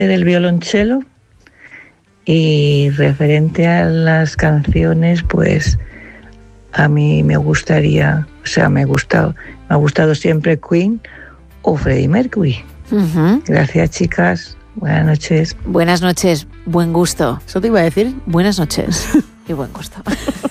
del violonchelo. Y referente a las canciones, pues a mí me gustaría, me ha gustado siempre Queen o Freddie Mercury. Uh-huh. Gracias, chicas. Buenas noches. Buenas noches, buen gusto. Eso te iba a decir. Buenas noches y buen gusto.